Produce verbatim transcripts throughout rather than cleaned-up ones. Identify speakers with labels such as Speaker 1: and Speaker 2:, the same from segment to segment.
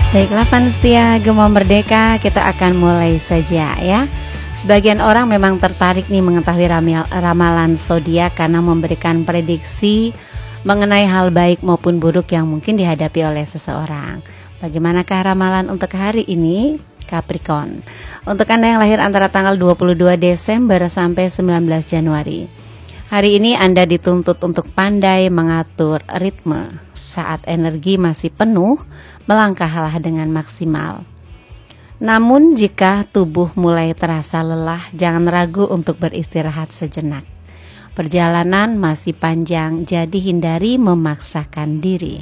Speaker 1: Baiklah fans setia Gema Merdeka, kita akan mulai saja ya. Sebagian orang memang tertarik nih mengetahui ramalan zodiak karena memberikan prediksi mengenai hal baik maupun buruk yang mungkin dihadapi oleh seseorang. Bagaimanakah ramalan untuk hari ini? Capricorn. Untuk Anda yang lahir antara tanggal dua puluh dua Desember sampai sembilan belas Januari. Hari ini Anda dituntut untuk pandai mengatur ritme. Saat energi masih penuh, melangkahlah dengan maksimal. Namun jika tubuh mulai terasa lelah, jangan ragu untuk beristirahat sejenak. Perjalanan masih panjang, jadi hindari memaksakan diri.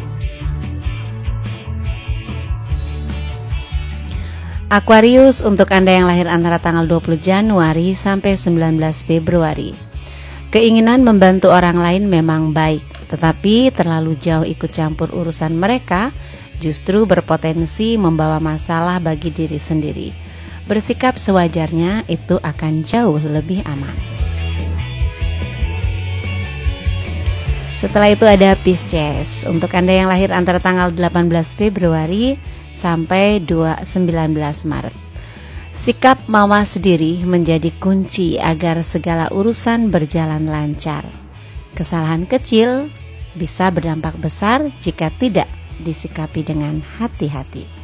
Speaker 1: Aquarius, untuk Anda yang lahir antara tanggal dua puluh Januari sampai sembilan belas Februari. Keinginan membantu orang lain memang baik, tetapi terlalu jauh ikut campur urusan mereka justru berpotensi membawa masalah bagi diri sendiri. Bersikap sewajarnya itu akan jauh lebih aman. Setelah itu ada Pisces. Untuk Anda yang lahir antara tanggal delapan belas Februari sampai sembilan belas Maret. Sikap mawas diri menjadi kunci agar segala urusan berjalan lancar. Kesalahan kecil bisa berdampak besar jika tidak disikapi dengan hati-hati.